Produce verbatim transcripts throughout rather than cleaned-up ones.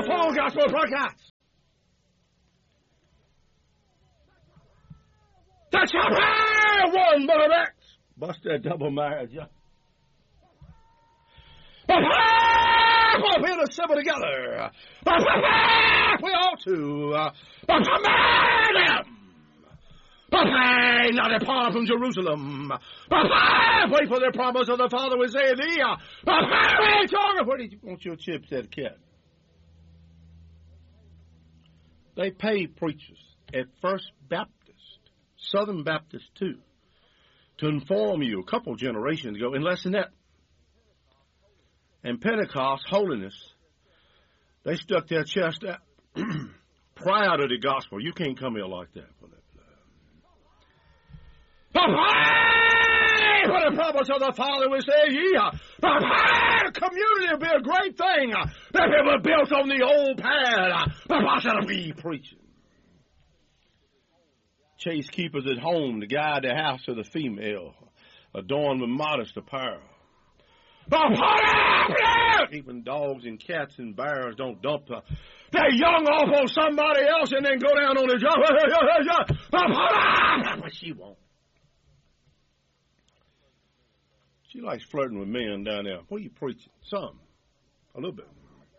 the Full Gospel Broadcast. That's how one Brother Rex. Bust that double marriage, yeah. We'll be assemble together. We ought to. Command them. Not depart from Jerusalem. Wait for the promise of the Father we say thee. Where did you want your chips at, kid? They pay preachers at First Baptist, Southern Baptist too, to inform you a couple generations ago, in less than that. And Pentecost, holiness, they stuck their chest out prior to the gospel. You can't come here like that. For that. For the promise of the Father we say ye. The community will be a great thing. That it was built on the old path. But what shall we preaching? Chase keepers at home to guide the house of the female, adorned with modest apparel. Even dogs and cats and bears don't dump uh, their young off on somebody else and then go down on the job. But she won't. She likes flirting with men down there. What are you preaching? Some. A little bit.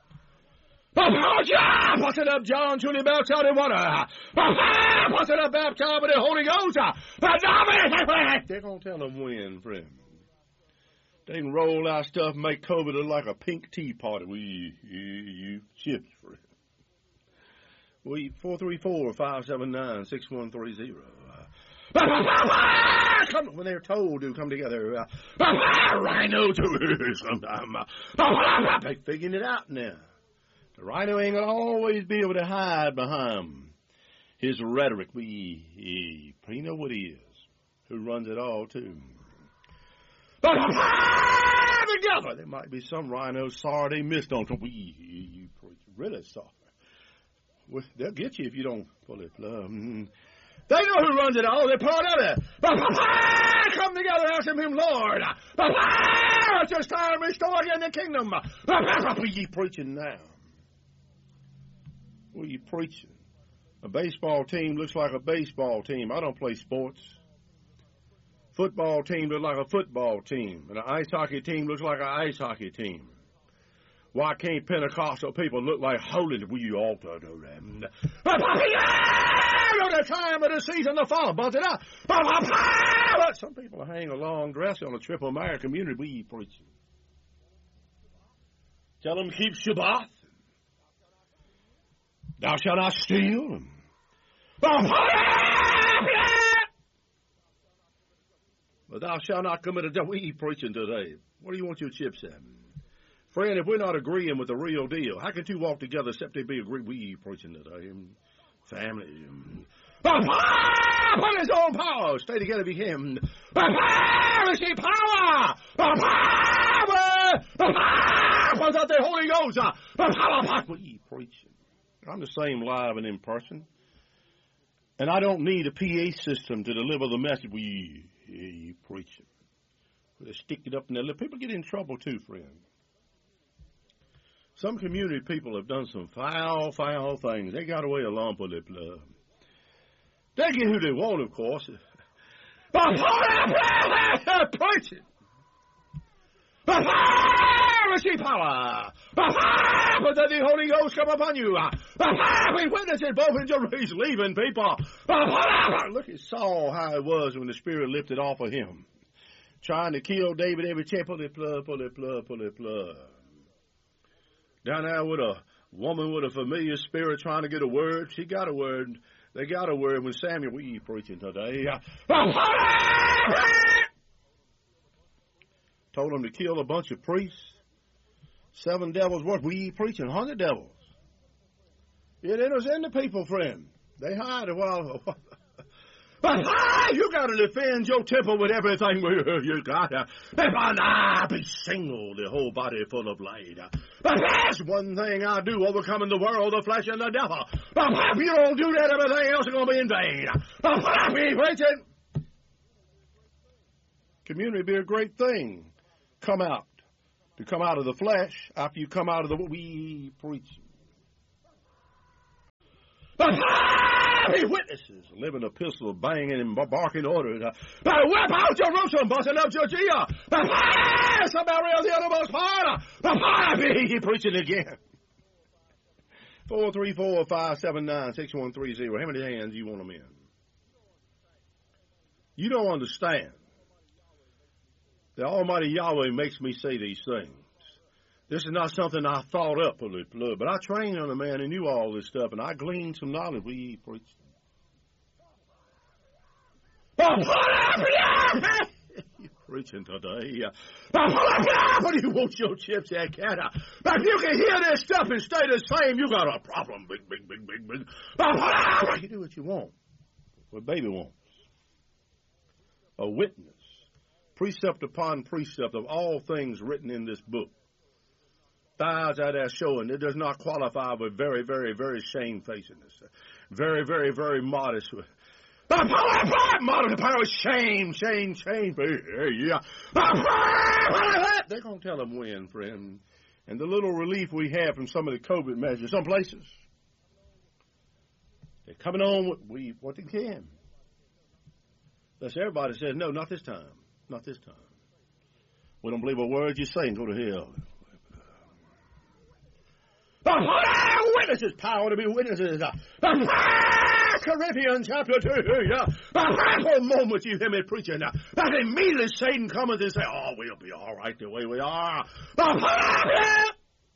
What's it up, John? Truly baptized in water. What's it up, baptized with the Holy Ghost? They're going to tell them when, friend. They can roll out stuff and make COVID look like a pink tea party. We, you, you chips, friend. We, four three four, five seven nine, six one three zero. Come, when they're told to come together, uh, rhino to sometime. Uh, they're figuring it out now. The rhino ain't going to always be able to hide behind his rhetoric. We, he, he know what he is. Who runs it all, too. Together. There might be some rhinos sorry they missed on. We, you preach really sorry. Well, they'll get you if you don't pull it. Um, they know who runs it all. They're part of it. Come together and ask him, Lord. It's just time to restore again the kingdom. What are you preaching now? What are you preaching? A baseball team looks like a baseball team. I don't play sports. Football team looks like a football team. And an ice hockey team looks like an ice hockey team. Why can't Pentecostal people look like holy? We ought to do them. The time of the season, the fall, buzz it up. Some people hang a long dress on a triple marriage community. We preaching. Tell them to keep Shabbat. Thou shalt not steal. But thou shalt not commit adultery. We preaching today. What do you want your chips at? Friend, if we're not agreeing with the real deal, how can two walk together except they be agreed? We preaching today. Family. Put his own power. Stay together, be him. Receive power. Power. What's that the Holy Ghost? What you preaching? I'm the same live and in person. And I don't need a P A system to deliver the message. We you preaching. They stick it up in their lip. People get in trouble too, friend. Some community people have done some foul, foul things. They got away along with it. Uh, they get who they want, of course. Preaching. Receive power. But then the Holy Ghost come upon you. We witness it both in Jerusalem, leaving people. Look at Saul, how it was when the Spirit lifted off of him. Trying to kill David every chance. Pull it, plug, pull it, plug, pull it, plug. Down there with a woman with a familiar spirit trying to get a word. She got a word. They got a word when Samuel, we preaching today. Told them to kill a bunch of priests. Seven devils worth. We preaching. Hundred devils. It enters into people, friend. They hide a while. But ah, you got to defend your temple with everything you got. If I nah, be single, the whole body full of light. But that's one thing I do, overcoming the world, the flesh, and the devil. But if you don't do that, everything else is going to be in vain. But I be preaching. Community be a great thing. Come out. To come out of the flesh after you come out of the we preaching. He witnesses, living epistles, banging and barking orders. Whip out Jerusalem, busting up Judea. Samaria, the uttermost part. He preaching again. Four three four five seven nine six one three zero. How many hands do you want them in? You don't understand. The Almighty Yahweh makes me say these things. This is not something I thought up, but I trained on a man who knew all this stuff, and I gleaned some knowledge. We preached. You're preaching today. What do you want your chips at, cat? If you can hear this stuff and stay the same, you got a problem. Big, big, big, big, big. You do what you want. What baby wants. A witness. Precept upon precept of all things written in this book. Thighs out there showing it does not qualify with very, very, very shamefacedness. Very, very, very modest. Modest power, shame, shame, shame. Yeah. They're going to tell them when, friend. And the little relief we have from some of the COVID measures, some places, they're coming on with we, what they can. Unless everybody says, no, not this time. Not this time. We don't believe a word you say and go to hell. Witnesses, power to be witnesses. Corinthians chapter two. For a moment you hear me preaching. But immediately Satan comes and says, oh, we'll be all right the way we are. I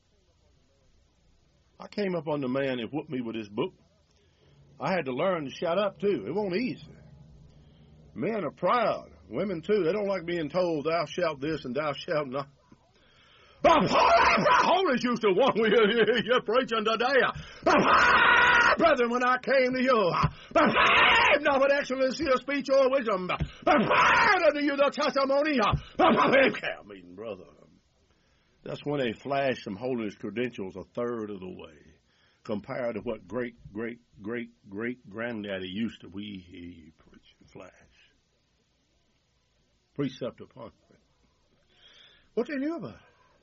came up on the man that whooped me with this book. I had to learn to shut up too. It wasn't easy. Men are proud. Women, too, they don't like being told, thou shalt this and thou shalt not. Holy is used to one we hear you preaching today. Brethren, when I came to you, not with excellency of speech or wisdom, unto you the testimony. Camp meeting, brother. That's when they flash some holiness credentials a third of the way, compared to what great, great, great, great granddaddy used to. We hear you preaching flash. Precept upon it. What they knew about it?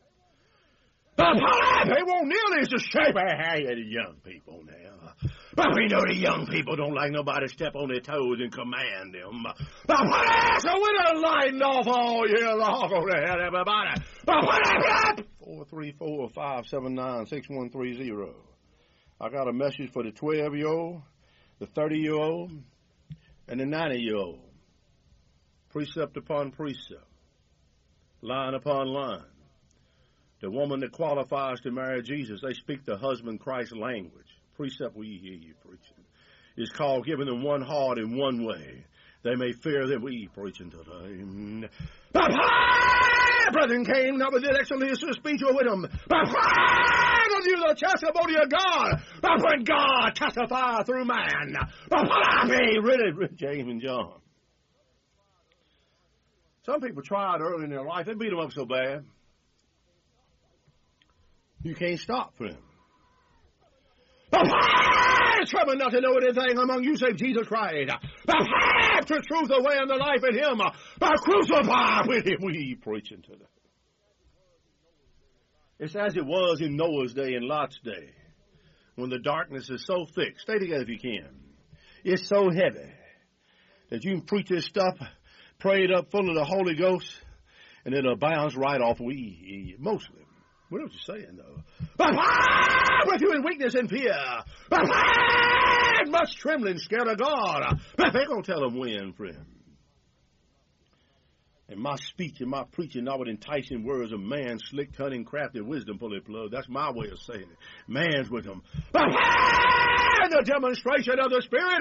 They won't nearly as shape as the young people now. But we know the young people don't like nobody step on their toes and command them. So we're not lighting off all year long on the head, everybody. Four three four five seven nine six one three zero. I got a message for the twelve-year-old, the thirty-year-old, and the ninety-year-old. Precept upon precept, line upon line. The woman that qualifies to marry Jesus, they speak the husband Christ language. Precept we hear you preaching. It's called giving them one heart in one way. They may fear that we preaching today. Brethren came not with the excellency of speech or wisdom, but of you the testimony of God. But when God testifies through man, be really, James and John. Some people tried early in their life. They beat them up so bad. You can't stop for them. Trouble not to know anything among you save Jesus Christ. But have the truth, the way, and the life in him. But crucify with him. We preaching today. It's as it was in Noah's day and Lot's day, when the darkness is so thick. Stay together if you can. It's so heavy that you can preach this stuff, pray it up full of the Holy Ghost, and it'll bounce right off we, mostly. What are you saying, though? With you in weakness and fear. Much trembling, scared of God. They're going to tell them when, friend. And my speech and my preaching, not with enticing words of man, slick, cunning, crafty wisdom, pull it plug. That's my way of saying it. Man's wisdom. The demonstration of the Spirit.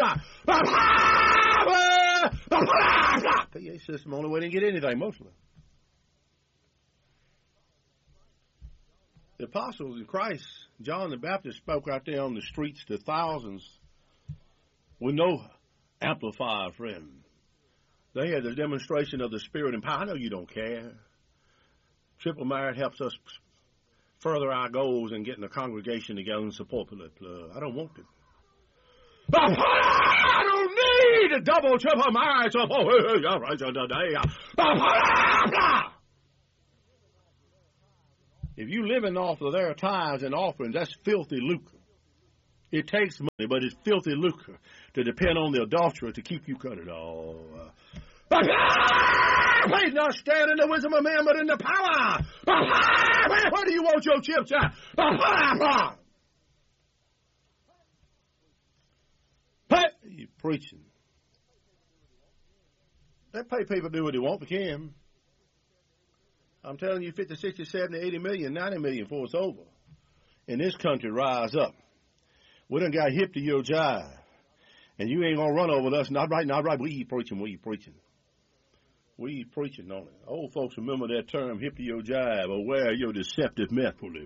P A system, only way to get anything, mostly. The apostles of Christ, John the Baptist, spoke out there on the streets to thousands with no amplifier, friend. They had the demonstration of the Spirit and power. I know you don't care. Triple Merit helps us further our goals in getting a congregation together and support the plug. I don't want to. I don't need a double, triple Merit support. If you living off of their tithes and offerings, that's filthy lucre. It takes money, but it's filthy lucre to depend on the adulterer to keep you cut it all. But faith not stand in the wisdom of man, but in the power. Where do you want your chips at? You preaching. They pay people to do what they want, they can. I'm telling you, fifty, sixty, seventy, eighty million, ninety million before it's over. In this country, rise up. We done got hip to your jive. And you ain't going to run over us. Not right, not right. We preaching, we preaching. We preaching on it. Old folks remember that term, hip to your jive, or wear your deceptive meth plug.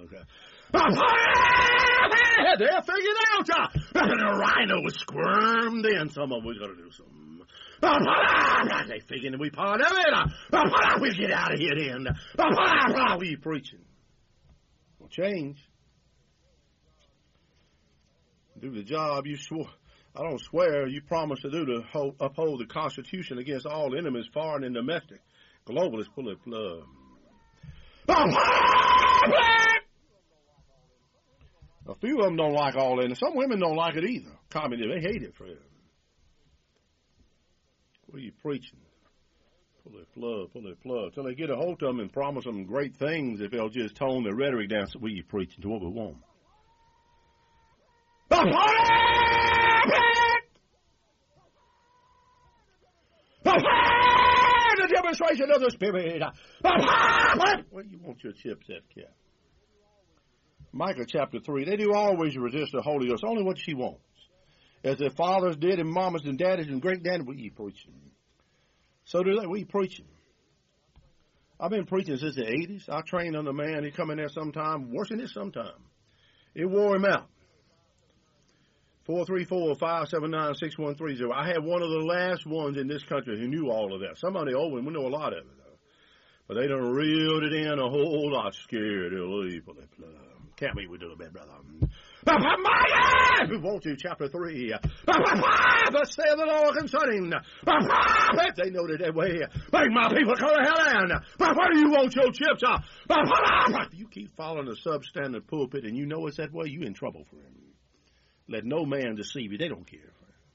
They're figured out. The rhino squirmed in. Some of them we got to do something. They figuring we part of it. We get out of here then. We preaching. Well, change. Do the job you swore. I don't swear you promised to do to hold, uphold the Constitution against all enemies, foreign and domestic. Globalists pull it plug. A few of them don't like all that. Some women don't like it either. Communism, they hate it for it. What are you preaching? Pull it plug, pull it plug. Till they get a hold of them and promise them great things if they'll just tone their rhetoric down. So what are you preaching to what we want? The demonstration of the Spirit. Where do you want your chips at, Cap? Micah chapter three. They do always resist the Holy Ghost, only what she wants. As their fathers did, and mamas and daddies and great daddies, we preaching. So do they. We preaching. I've been preaching since the eighties. I trained on a man. He come in there sometime, worse than this sometime. It wore him out. four three four, five seven nine, six one three zero. I had one of the last ones in this country who knew all of that. Somebody old one, we know a lot of it, though. But they done reeled it in a whole lot scared. Can't be we do a bit, brother. Won't you, chapter three. Thus saith the Lord concerning. They know that way. Make my people go to hell in. Where do you want your chips? If you keep following the substandard pulpit and you know it's that way, you in trouble for him. Let no man deceive you. They don't care.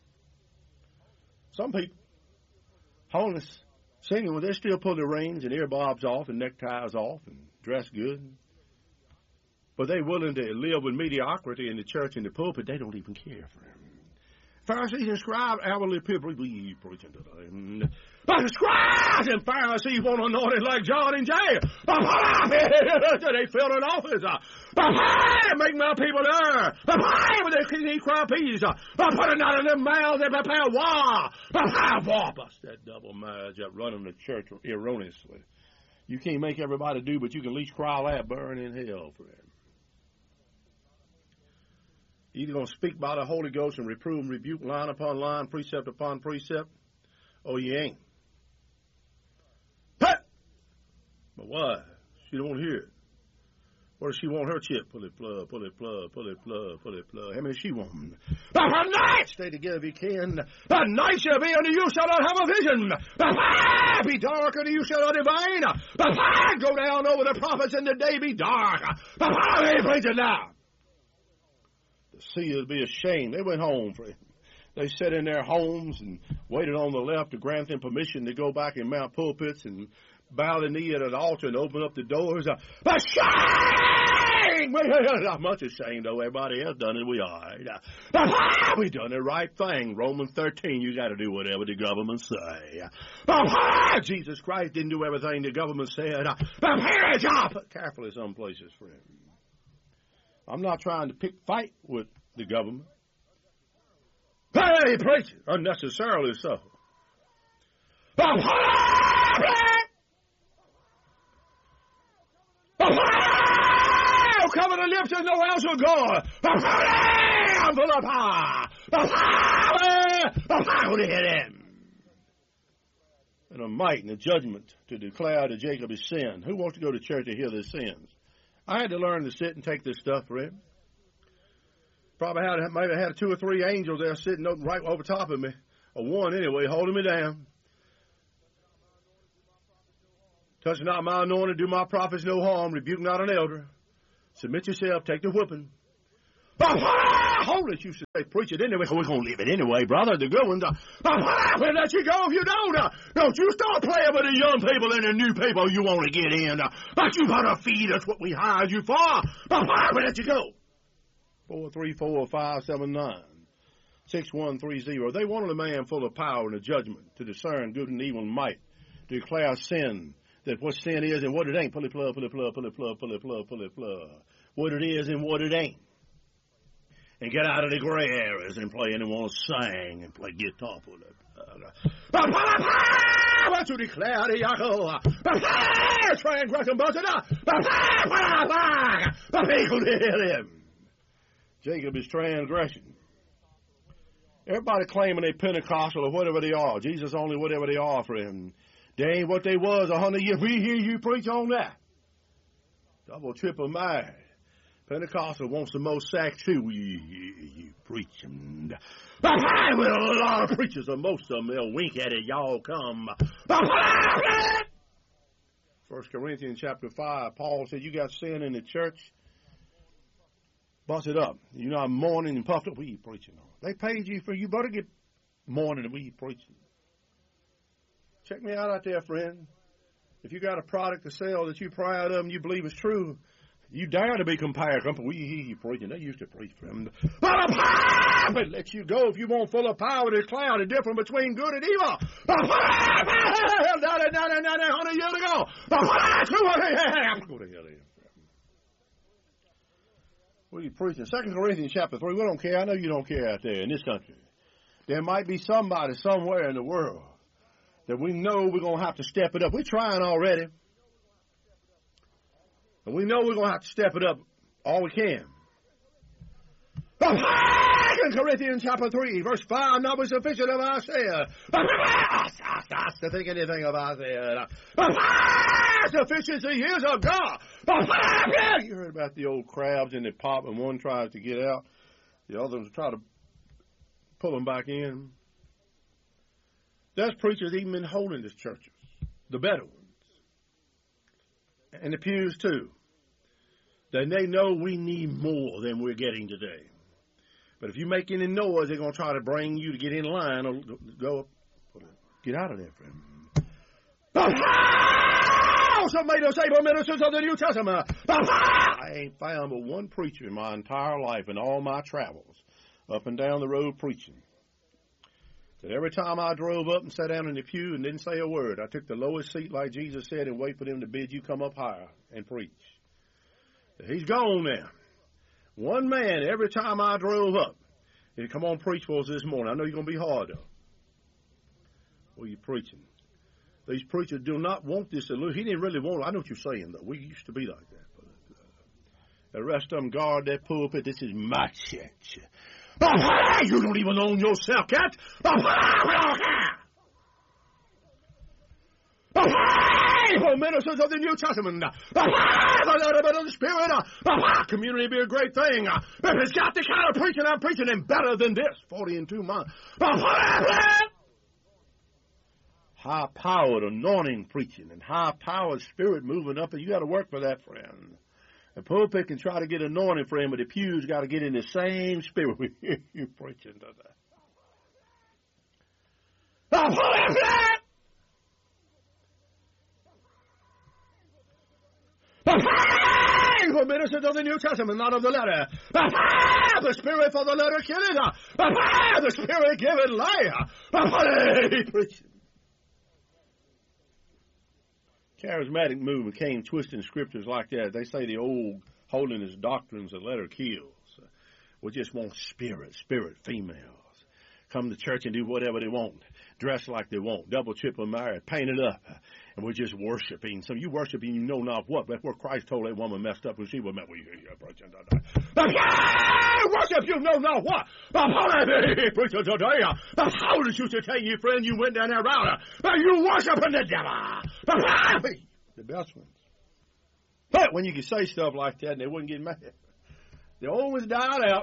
Some people, homeless, singing, well, they still pull their reins and earbobs off and neckties off and dress good. But they're willing to live with mediocrity in the church and the pulpit. They don't even care for him. Pharisees and scribes, hourly people, we preaching to them. But the scribes and Pharisees want anointed like John in jail. They fill an office. Make my people there. But they can eat crab peas. Put it out in their mouths. They prepare war. Bust that double marriage up running the church erroneously. You can't make everybody do, but you can at least cry out, burn in hell for it. You're either going to speak by the Holy Ghost and reprove and rebuke line upon line, precept upon precept, or you ain't. But why? She don't hear it. What does she want her chip? Pull it plug, pull it plug, pull it plug, pull it plug. How many she want? The night! Stay together if you can. The night shall be, and you shall not have a vision. The fire be dark, and you shall not divine. The fire go down over the prophets, and the day be dark. The fire ain't preaching now. See, it'd be a shame. They went home. For, they sat in their homes and waited on the left to grant them permission to go back and mount pulpits and bow the knee at an altar and open up the doors. Uh, but shame! We're not much ashamed, though. Everybody else done it. We are. Uh, we done the right thing. Romans thirteen, you got to do whatever the government say. Uh, Jesus Christ didn't do everything the government said. Uh, prepare a job. Carefully some places, friend. I'm not trying to pick fight with the government. Hey, preach it. Unnecessarily so. Cover the lips and no else will go. I'm full of power. And a might and a judgment to declare to Jacob his sin. Who wants to go to church to hear their sins? I had to learn to sit and take this stuff, Fred. Probably had maybe had two or three angels there sitting right over top of me, or one anyway, holding me down. Touch not my anointing, do my prophets no harm, rebuke not an elder. Submit yourself, take the whipping. Hold it, you should say, preach it anyway. We're going to leave it anyway, brother. The good ones. Uh, we'll let you go if you don't. Uh, don't you start playing with the young people and the new people you want to get in. Uh, but you got to feed us what we hired you for. Uh, we'll let you go. four three four, five seven nine, six one three zero. They wanted a man full of power and of judgment to discern good and evil and might, to declare sin, that what sin is and what it ain't. Pull it, plug, pull it, plug, pull it, plug, pull it, plug, pull it, plug. What it is and what it ain't. And get out of the gray areas and play and want to sing and play guitar. Pull it, plug. What to declare the Yaakov. Transgression busted up. The people hear him. Jacob is transgression. Everybody claiming they Pentecostal or whatever they are. Jesus only whatever they are for him. They ain't what they was a hundred years. We hear you preach on that. Double, triple mad. Pentecostal wants the most sack too. You, you, you preaching. Well, a lot of preachers, or most of them, they'll wink at it. Y'all come. First Corinthians chapter five, Paul said, you got sin in the church, bust it up. You're not mourning and puffed up. What are you preaching on? They paid you for you better get mourning and what are you preaching? Check me out out there, friend. If you got a product to sell that you're proud of and you believe is true, you dare to be compared. We hear you preaching. They used to preach for him. But let you go if you want full of power to cloud the difference between good and evil. Hundred years ago. Go to hell. What are you preaching? Second Corinthians chapter three. We don't care. I know you don't care out there in this country. There might be somebody somewhere in the world that we know we're going to have to step it up. We're trying already. And we know we're going to have to step it up all we can. Second Corinthians chapter three, verse five, not be sufficient of Isaiah. To think anything of Isaiah. Sufficiency is of God. You heard about the old crabs in the pot and one tries to get out. The others try to pull them back in. There's preachers even in holiness churches, the better ones. And the pews too. Then they know we need more than we're getting today. But if you make any noise, they're going to try to bring you to get in line or go up. Get out of there, friend. Some made us able ministers of the New Testament. I ain't found but one preacher in my entire life in all my travels, up and down the road preaching, that every time I drove up and sat down in the pew and didn't say a word, I took the lowest seat like Jesus said and wait for them to bid you come up higher and preach. He's gone now. One man every time I drove up, he'd come on preach for us this morning. I know you're going to be hard though. What are you preaching? These preachers do not want this illusion. He didn't really want it. I know what you're saying though. We used to be like that. But, uh, the rest of them guard that pulpit. This is my church. You don't even own yourself, cat. Ministers of the New Testament. The Spirit. Community be a great thing. If it's got the kind of preaching I'm preaching, then better than this. Forty and two months. High-powered anointing preaching and high-powered spirit moving up, and you got to work for that, friend. The pulpit can try to get anointing for him, but the pews got to get in the same spirit we hear you preaching today. For ministers of the New Testament, not of the letter. The Spirit for the letter killing. The Spirit giving life. Preaching. Charismatic movement came twisting scriptures like that. They say the old holiness doctrines of letter kills. We just want spirit, spirit females. Come to church and do whatever they want. Dress like they want. Double, triple married, painted up. And we're just worshiping. So you worshiping you know not what. That's what Christ told that woman messed up when she was met with you. Worship you know not what. Preacher today. How did you to tell you, friend, you went down that route? You worshiping the devil. The best ones. But when you can say stuff like that and they wouldn't get mad, they always died out.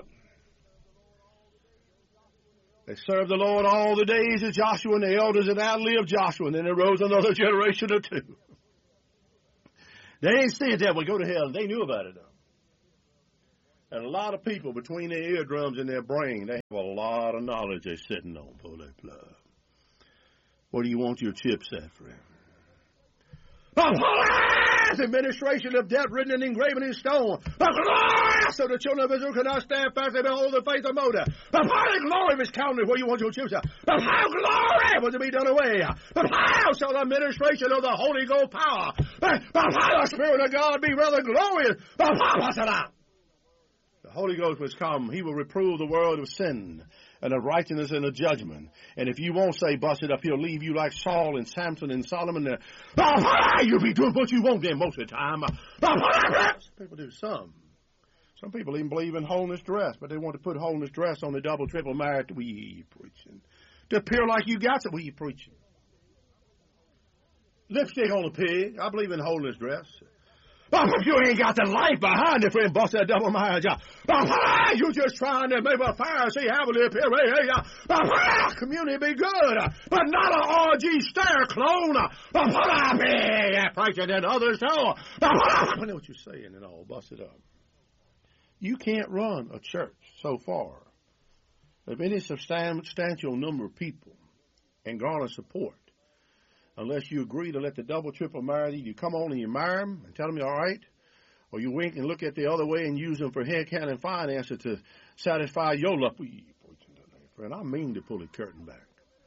They served the Lord all the days of Joshua, and the elders had outlived Joshua, and then there rose another generation or two. They didn't see it that way. Go to hell. They knew about it, though. And a lot of people between their eardrums and their brain, they have a lot of knowledge they're sitting on, pull their plug. What do you want your chips at, friend? The glorious administration of death written and engraven in stone. The glory so the children of Israel cannot stand fast and behold the face of Moda. The mighty glory of his countenance where you want your chips at. The how glory was to be done away. The how shall the administration of the Holy Ghost power. The how the Spirit of God be rather glorious. The power. The Holy Ghost was come. He will reprove the world of sin and of righteousness and of judgment. And if you won't say bust it up, he'll leave you like Saul and Samson and Solomon. You'll be doing what you want then most of the time. Some people do some. Some people even believe in holiness dress, but they want to put holiness dress on the double, triple married. We preaching. To appear like you got it, we preaching. Lipstick on a pig. I believe in holiness dress. But if you ain't got the life behind it, friend, bust that double marriage. You just trying to make a Pharisee have a little here. Community be good, but not an R G Stair clone. Preaching and others too. I know what you're saying and all. Bust it up. You can't run a church so far of any substantial number of people and garner support unless you agree to let the double, triple marry you come on and you marry them and tell them you're all right, or you wink and look at the other way and use them for headcount and finance to satisfy your love. Friend, I mean to pull the curtain back.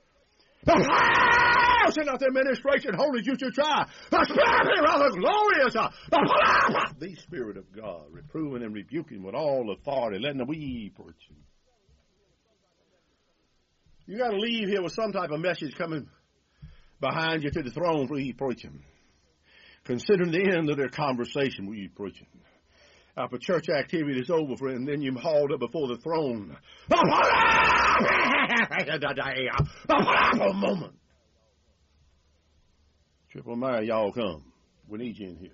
Send out the administration, holy you should try. The Spirit rather glorious. The Spirit of God, reproving and rebuking with all authority, letting the we preaching. You got to leave here with some type of message coming behind you to the throne for ye preaching. Considering the end of their conversation with ye preaching. After church activity is over, friend, then you're hauled up before the throne. A moment. Triple Mary, y'all come. We need you in here.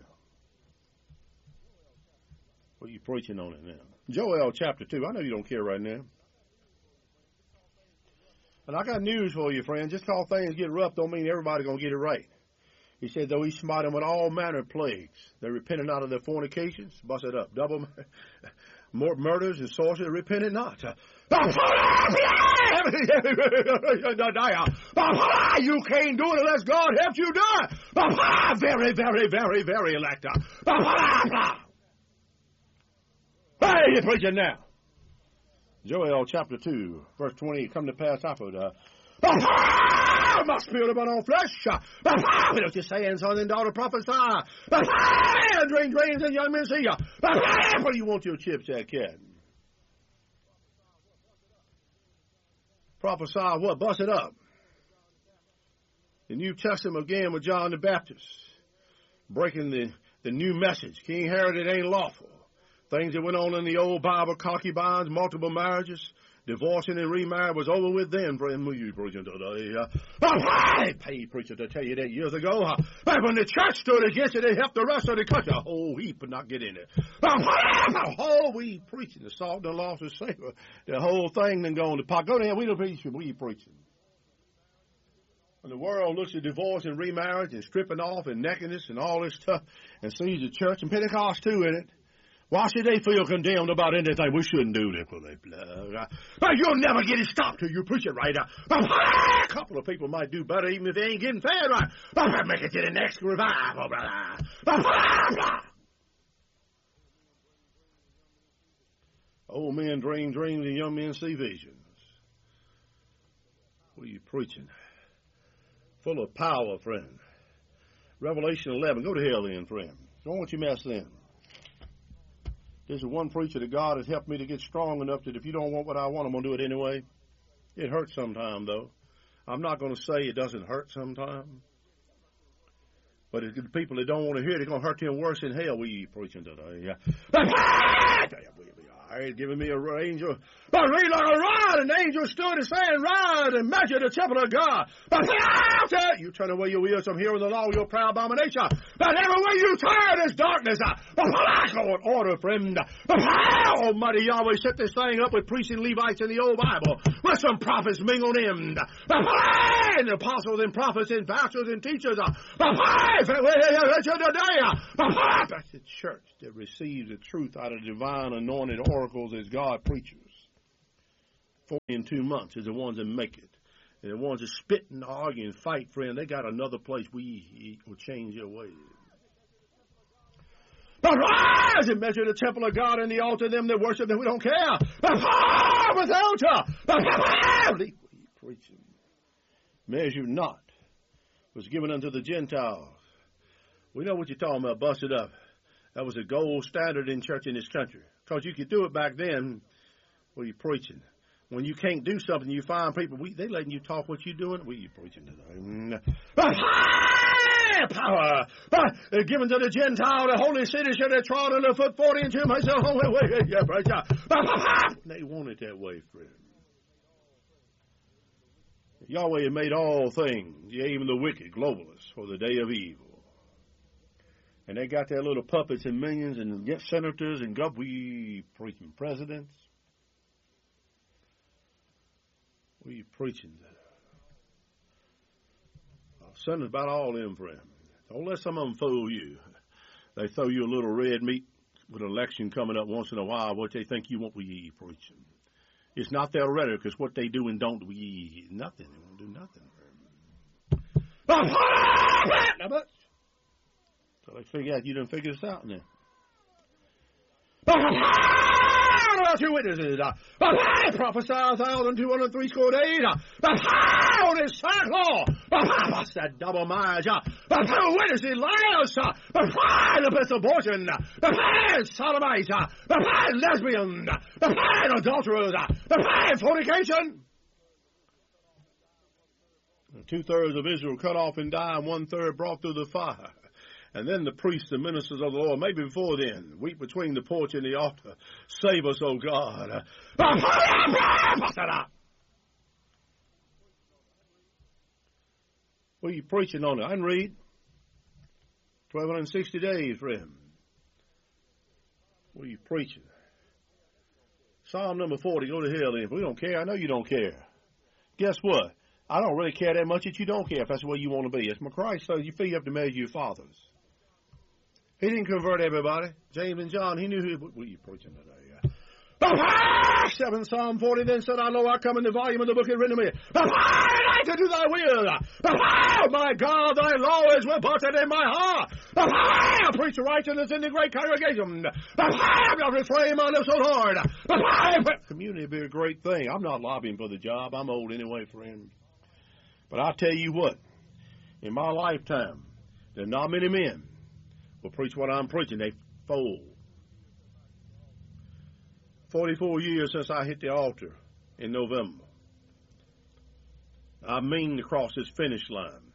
What are you preaching on it now? Joel chapter two. I know you don't care right now. And I got news for you, friend. Just because things get rough don't mean everybody's going to get it right. He said, though he smite them with all manner of plagues, they repented not of their fornications. Bust it up. Double more murders and sorcery, repented not. You can't do it unless God helps you do it. Very, very, very, very elect. Hey, you're preaching now. Joel chapter two, verse twenty, come to pass after uh, my spirit upon all flesh. Don't you say, and son and daughter prophesy. And dream dreams and young men see ya. What do you want your chips at, kid? Prophesy what? Bust it up. The New Testament again with John the Baptist. Breaking the, the new message. King Herod, it ain't lawful. Things that went on in the old Bible, concubines, multiple marriages, divorcing and remarriage was over with then, friend. You preaching today. Uh, I paid preacher to tell you that years ago. Uh, when the church stood against it, they helped the rest of the country. A whole heap but not get in it. The whole we preaching. The salt and the lost is savor. The whole thing then going to pot. Go down, we don't preach, we preaching. When the world looks at divorce and remarriage and stripping off and nakedness and all this stuff and sees the church and Pentecost too in it, why should they feel condemned about anything? We shouldn't do that for their blood. You'll never get it stopped till you preach it right. A couple of people might do better even if they ain't getting fed right. Make it to the next revival, brother. Old men dream dreams and young men see visions. What are you preaching? Full of power, friend. Revelation eleven. Go to hell then, friend. Don't want you mess then. There's one preacher that God has helped me to get strong enough that if you don't want what I want, I'm going to do it anyway. It hurts sometime, though. I'm not going to say it doesn't hurt sometime. But it's the people that don't want to hear it, it's going to hurt them worse than hell. We preaching today. He's giving me a angel. But read like a rod, and the angel stood and saying, rise and measure the temple of God. But you turn away your ears from hearing the law, your proud abomination. But everywhere you turn is darkness. But I go in order, friend. But how Almighty Yahweh set this thing up with priests and Levites in the old Bible, with some prophets mingled in, and apostles and prophets and pastors and teachers. That's the church that receives the truth out of divine anointed oracles as God preachers. Forty in two months is the ones that make it. And the ones that spit and argue and fight, friend, they got another place we will change their ways. But rise and measure the temple of God and the altar of them that worship them. We don't care. But without her, preaching. Measure not was given unto the Gentiles. We know what you're talking about, busted up. That was a gold standard in church in this country. Because you could do it back then. What are you preaching? When you can't do something, you find people, we, they letting you talk what you're doing. What are you preaching today? But high power, but uh, given to the Gentile, the holy city should have trod on the foot forty and two myself. Oh, wait, wait, yeah, preacher. They want it that way, friend. Yahweh had made all things, even the wicked, globalists, for the day of evil. And they got their little puppets and minions and senators and gov- we preaching presidents. What are you preaching there? I'll send it about all them, friend. Don't let some of them fool you. They throw you a little red meat with an election coming up once in a while. What they think you want, we preaching. It's not their rhetoric. It's what they do and don't do. We nothing. They won't do nothing. So they figure out you didn't figure this out now. Two witnesses, but I prophesy a thousand two hundred three score days, but how on his sackcloth, but what's that double mind, but two witnesses liars, but why the best abortion, but why sodomites, but why lesbian, but why adulterers, but why fornication. Two thirds of Israel cut off and died, and one third brought through the fire. And then the priests and ministers of the Lord, maybe before then, weep between the porch and the altar. Save us, O God. What are you preaching on it? I can read. twelve sixty days, friend. What are you preaching? Psalm number forty, go to hell then. If we don't care, I know you don't care. Guess what? I don't really care that much that you don't care if that's the way you want to be. It's my Christ, so you feel you have to measure your fathers. He didn't convert everybody. James and John, he knew who. What are you preaching today? Yeah. Seven Psalm forty, then said I, lo, I come in the volume of the book is written to me. But I like to do thy will. But oh, my God, thy law is reported in my heart. But I preach righteousness in the great congregation. But I am not refrain my lips, O Lord. But I community would be a great thing. I'm not lobbying for the job. I'm old anyway, friend. But I'll tell you what, in my lifetime, there are not many men will preach what I'm preaching. They fold. forty-four years since I hit the altar in November. I mean to cross this finish line.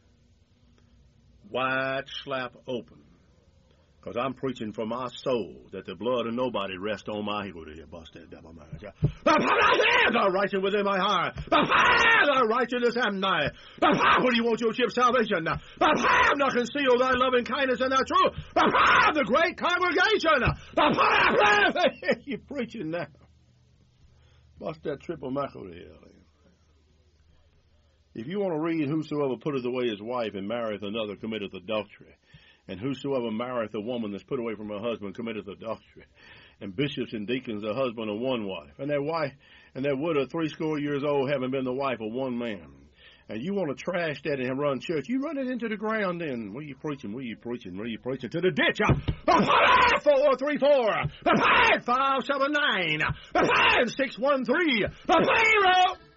Wide slap open. Because I'm preaching for my soul that the blood of nobody rest on my heel. To bust that devil man. The righteous within my heart. The righteousness am I. What do you want your chip salvation? I'm not concealed thy loving kindness and thy truth. The great congregation. You're preaching now. Bust that triple mackerel to hell. If you want to read, whosoever putteth away his wife and marrieth another committeth adultery. And whosoever marrieth a woman that's put away from her husband committeth adultery. And bishops and deacons, the husband of one wife. And their wife, and their widow, threescore years old, having been the wife of one man. And you want to trash that and run church, you run it into the ground then. What are you preaching? What are you preaching? What are you preaching? To the ditch. Four, three, four. Five, five, seven, nine. Five, six, one, three. Zero.